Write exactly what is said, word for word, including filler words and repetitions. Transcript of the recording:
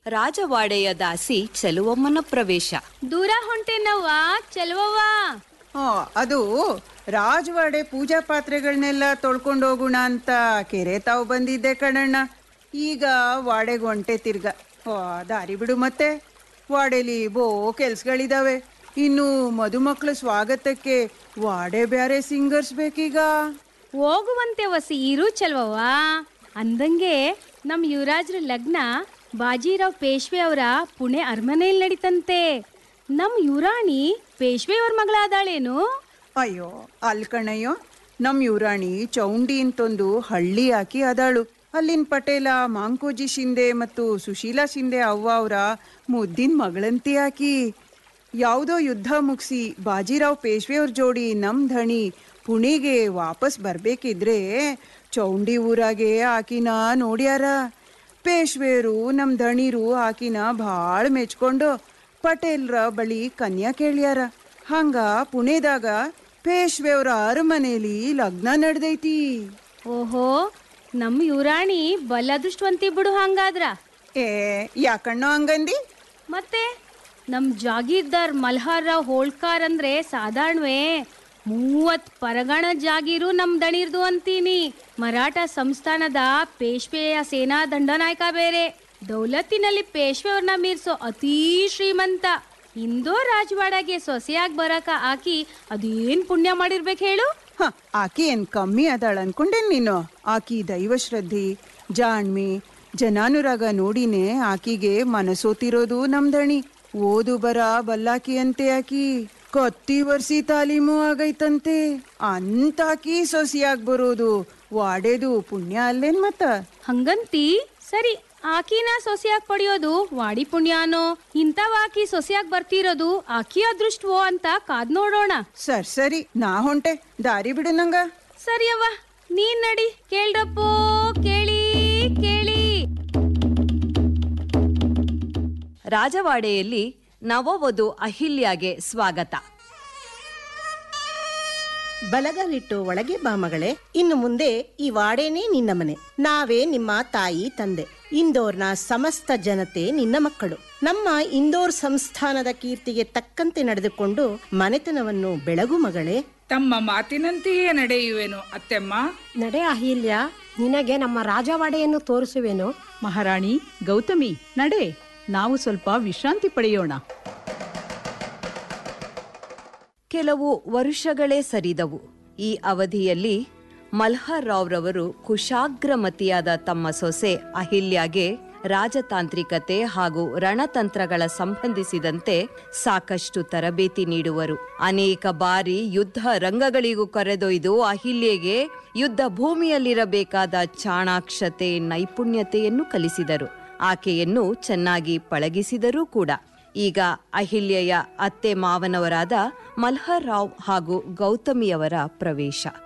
ರಾಜವಾಡೆಯ ದಾಸಿ ಚೆಲುವಮ್ಮನ ಪ್ರವೇಶ. ದೂರ ಹೊಂಟೇನವ್ವ ಚೆಲುವವ್ವ. ಹಾ, ಅದು ರಾಜವಾಡೆ ಪೂಜಾ ಪಾತ್ರೆಗಳನ್ನೆಲ್ಲ ತೊಳ್ಕೊಂಡು ಹೋಗೋಣ ಅಂತ ಕೆರೆ ತಾವು ಬಂದಿದ್ದೆ ಕಣಣ್ಣ. ಈಗ ವಾಡೆಗೆ ಹೊಂಟೆ ತಿರ್ಗ. ಓ ದಾರಿ ಬಿಡು, ಮತ್ತೆ ವಾಡೆಲಿ ಬೋ ಕೆಲ್ಸಗಳಿದಾವೆ. ಇನ್ನು ಮದುಮಕ್ಳ ಸ್ವಾಗತಕ್ಕೆ ವಾಡೆ ಬ್ಯಾರೆ ಸಿಂಗರ್ಸ್ ಬೇಕೀಗ. ಹೋಗುವಂತೆ ವಸಿ ಇರು ಚೆಲುವವ್ವ. ಅಂದಂಗೆ ನಮ್ ಯುವರಾಜ್ರ ಲಗ್ನ ಬಾಜಿರಾವ್ ಪೇಶ್ವೆ ಅವರ ಪುಣೆ ಅರಮನೆಯಲ್ಲಿ ನಡೀತಂತೆ. ನಮ್ ಯುವರಾಣಿ ಪೇಶ್ವೆ ಅವ್ರ ಮಗಳಾದಾಳೇನು? ಅಯ್ಯೋ ಅಲ್ ಕಣಯ್ಯೋ, ನಮ್ ಯುವರಾಣಿ ಚೌಂಡಿ ಅಂತೊಂದು ಹಳ್ಳಿ ಹಾಕಿ ಅದಾಳು. ಅಲ್ಲಿನ ಪಟೇಲ ಮಾಂಕೋಜಿ ಶಿಂದೆ ಮತ್ತು ಸುಶೀಲಾ ಶಿಂದೆ ಅವ್ವ ಅವರ ಮುದ್ದಿನ ಮಗಳಂತಿ ಹಾಕಿ. ಯಾವುದೋ ಯುದ್ಧ ಮುಗಿಸಿ ಬಾಜಿರಾವ್ ಪೇಶ್ವೆ ಅವ್ರ ಜೋಡಿ ನಮ್ ಧಣಿ ಪುಣೆಗೆ ವಾಪಸ್ ಬರ್ಬೇಕಿದ್ರೆ ಚೌಂಡಿ ಊರಾಗೆ ಆಕಿನ ನೋಡ್ಯಾರ. ಪೇಶ್ವೆಯರು ನಮ್ ಧಣಿರು ಆಕಿನ ಭಾಳ ಮೆಚ್ಕೊಂಡು ಪಟೇಲ್ರ ಬಳಿ ಕನ್ಯಾ ಕೇಳ್ಯಾರ. ಹಂಗ ಪುಣೆದಾಗ ಪೇಶ್ವೆಯವ್ರ ಅರಮನೆಯಲ್ಲಿ ಲಗ್ನ ನಡೆದೈತಿ. ಓಹೋ, ನಮ್ ಯುವರಾಣಿ ಬಲ್ಲ ಅದೃಷ್ಟವಂತಿ ಬಿಡು ಹಂಗಾದ್ರ. ಏ ಯಾಕಣ್ಣೋ ಹಂಗಂದಿ? ಮತ್ತೆ ನಮ್ ಜಾಗೀರ್ದಾರ್ ಮಲ್ಹಾರ್ ರಾವ್ ಹೋಳ್ಕಾರ್ ಅಂದ್ರೆ ಸಾಧಾರಣವೇ? ಮೂವತ್ ಪರಗಣ ಜಾಗೀರು ನಮ್ ದಣಿರ್ದು ಅಂತೀನಿ. ಮರಾಠ ಸಂಸ್ಥಾನದ ಪೇಶ್ವೆಯ ಸೇನಾ ದಂಡನಾಯಕ ಬೇರೆ. ದೌಲತ್ತಿನಲ್ಲಿ ಪೇಶ್ವೆಯವ್ರನ್ನ ಮೀರ್ಸೋ ಅತೀ ಶ್ರೀಮಂತ. ಇಂದೋ ರಾಜವಾಡಗೆ ಸೊಸೆಯಾಗಿ ಬರಕ ಆಕಿ ಅದೇನ್ ಪುಣ್ಯ ಮಾಡಿರ್ಬೇಕು ಹೇಳು. ಹ ಆಕಿ ಏನ್ ಕಮ್ಮಿ ಅದಾಳ ಅನ್ಕೊಂಡೇನ್ ನೀನು? ಆಕಿ ದೈವಶ್ರದ್ಧಿ, ಜಾಣ್ಮೆ, ಜನಾನುರಾಗ ನೋಡಿನೇ ಆಕಿಗೆ ಮನಸೋತಿರೋದು ನಮ್ದಣಿ. ಓದು ಬರ ಬಲ್ಲಾಕಿ ಅಂತೆ ಆಕಿ. ಕತ್ತಿ ವರ್ಷಿ ತಾಲೀಮು ಆಗೈತಂತೆ. ಅಂತಾಕಿ ಸೊಸಿಯಾಗಿ ಬರೋದು ವಾಡೇದು ಪುಣ್ಯ ಅಲ್ಲೇನ್ ಮತ್ತ? ಹಂಗಂತಿ ಸರಿ, ಆಕಿನ ಸೊಸೆಯಾಗಿ ಪಡೆಯೋದು ವಾಡಿ ಪುಣ್ಯಾನೋ ಇಂಥವ್ ಆಕಿ ಸೊಸೆಯಾಗಿ ಬರ್ತಿರೋದು ಆಕಿ ಅದೃಷ್ಟವೋ ಅಂತ ಕಾದ್ ನೋಡೋಣ. ಸರ್ ಸರಿ, ನಾ ಹೊಂಟೆ, ದಾರಿ ಬಿಡು ನಂಗ. ಸರಿ ಅವ್ವ, ನೀನ್ ನಡಿ. ಕೇಳ್ರಪ್ಪೋ ಕೇಳಿ ಕೇಳಿ. ರಾಜವಾಡೆಯಲ್ಲಿ ನವವಧು ಅಹಿಲ್ಯಾಗೆ ಸ್ವಾಗತ. ಬಲಗವಿಟ್ಟು ಒಳಗೆ ಬಾ ಮಗಳೇ. ಇನ್ನು ಮುಂದೆ ಈ ವಾಡೇನೇ ನಿನ್ನ ಮನೆ. ನಾವೇ ನಿಮ್ಮ ತಾಯಿ ತಂದೆ. ಇಂದೋರ್ನ ಸಮಸ್ತ ಜನತೆ ನಿನ್ನ ಮಕ್ಕಳು. ನಮ್ಮ ಇಂದೋರ್ ಸಂಸ್ಥಾನದ ಕೀರ್ತಿಗೆ ತಕ್ಕಂತೆ ನಡೆದುಕೊಂಡು ಮನೆತನವನ್ನು ಬೆಳಗು ಮಗಳೇ. ತಮ್ಮ ಮಾತಿನಂತೆಯೇ ನಡೆಯುವೆನು ಅತ್ತೆಮ್ಮ. ನಡೆ ಅಹಿಲ್ಯ, ನಿನಗೆ ನಮ್ಮ ರಾಜವಾಡೆಯನ್ನು ತೋರಿಸುವೆನು. ಮಹಾರಾಣಿ ಗೌತಮಿ, ನಡೆ, ನಾವು ಸ್ವಲ್ಪ ವಿಶ್ರಾಂತಿ ಪಡೆಯೋಣ. ಕೆಲವು ವರುಷಗಳೇ ಸರಿದವು. ಈ ಅವಧಿಯಲ್ಲಿ ಮಲ್ಹರ್ ರಾವ್ರವರು ಕುಶಾಗ್ರಮತಿಯಾದ ತಮ್ಮ ಸೊಸೆ ಅಹಿಲ್ಯಾಗೆ ರಾಜತಾಂತ್ರಿಕತೆ ಹಾಗೂ ರಣತಂತ್ರಗಳ ಸಂಬಂಧಿಸಿದಂತೆ ಸಾಕಷ್ಟು ತರಬೇತಿ ನೀಡುವರು. ಅನೇಕ ಬಾರಿ ಯುದ್ಧ ರಂಗಗಳಿಗೂ ಕರೆದೊಯ್ದು ಅಹಿಲ್ಯೆಗೆ ಯುದ್ಧ ಭೂಮಿಯಲ್ಲಿರಬೇಕಾದ ಚಾಣಾಕ್ಷತೆ, ನೈಪುಣ್ಯತೆಯನ್ನು ಕಲಿಸಿದರು. ಆಕೆಯನ್ನು ಚೆನ್ನಾಗಿ ಪಳಗಿಸಿದರೂ ಕೂಡ. ಈಗ ಅಹಿಲ್ಯೆಯ ಅತ್ತೆ ಮಾವನವರಾದ ಮಲ್ಹರ್ ರಾವ್ ಹಾಗೂ ಗೌತಮಿಯವರ ಪ್ರವೇಶ.